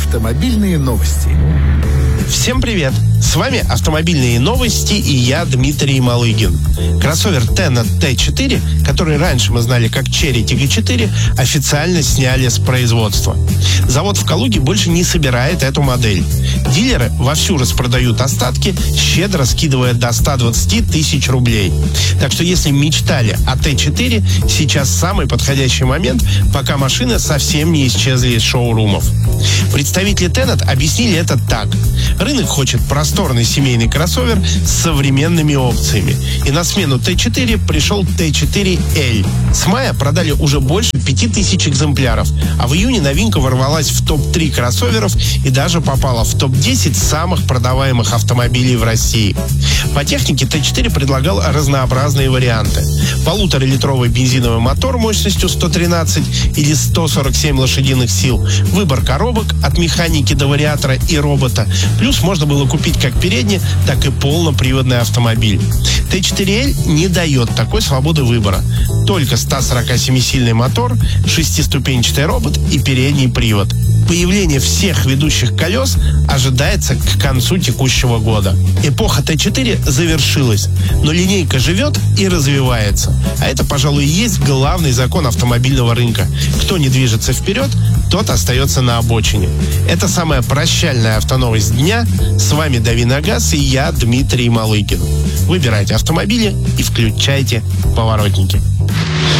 Автомобильные новости. Всем привет! С вами «Автомобильные новости» и я, Дмитрий Малыгин. Кроссовер Tenet T4, который раньше мы знали как Chery Tiggo 4, официально сняли с производства. Завод в Калуге больше не собирает эту модель. Дилеры вовсю распродают остатки, щедро скидывая до 120 тысяч рублей. Так что если мечтали о T4, сейчас самый подходящий момент, пока машины совсем не исчезли из шоурумов. Представители Tenet объяснили это так. Рынок хочет просторный семейный кроссовер с современными опциями. И на смену T4 пришел T4L. С мая продали уже больше 5000 экземпляров, а в июне новинка ворвалась в топ-3 кроссоверов и даже попала в топ-10 самых продаваемых автомобилей в России. По технике T4 предлагал разнообразные варианты. 1,5-литровый бензиновый мотор мощностью 113 или 147 лошадиных сил, выбор коробок от механики до вариатора и робота, плюс можно было купить как передний, так и полноприводный автомобиль. T4L не дает такой свободы выбора. Только 147-сильный мотор, 6-ступенчатый робот и передний привод. Появление всех ведущих колес ожидается к концу текущего года. Эпоха T4 завершилась, но линейка живет и развивается. А это, пожалуй, и есть главный закон автомобильного рынка. Кто не движется вперед, тот остается на обочине. Это самая прощальная автоновость дня. С вами Дави на газ и я, Дмитрий Малыгин. Выбирайте автомобили и включайте поворотники.